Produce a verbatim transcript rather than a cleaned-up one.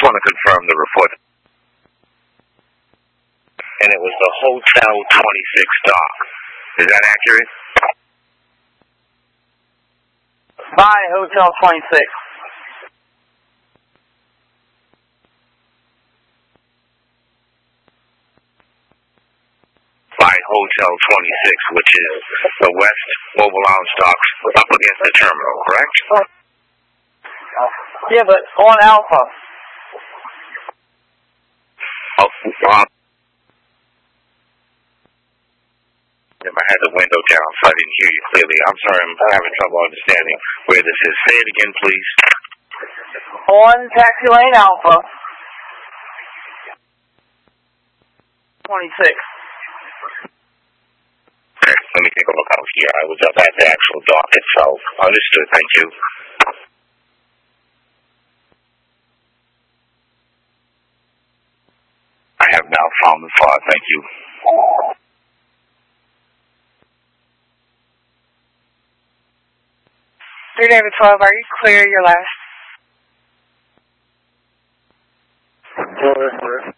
want to confirm the report. And it was the Hotel twenty-six dock. Is that accurate? By Hotel twenty-six. By Hotel twenty-six, which is the West Mobile Lounge docks up against the terminal, correct? Yeah, but on Alpha. Oh, um, I had the window down, so I didn't hear you clearly. I'm sorry, I'm having trouble understanding where this is. Say it again, please. On Taxi Lane Alpha. twenty-six. Okay, let me take a look out here. I was up at the actual dock itself. Understood, thank you. I have now found the far, thank you. three David twelve, are you clear your last? Well,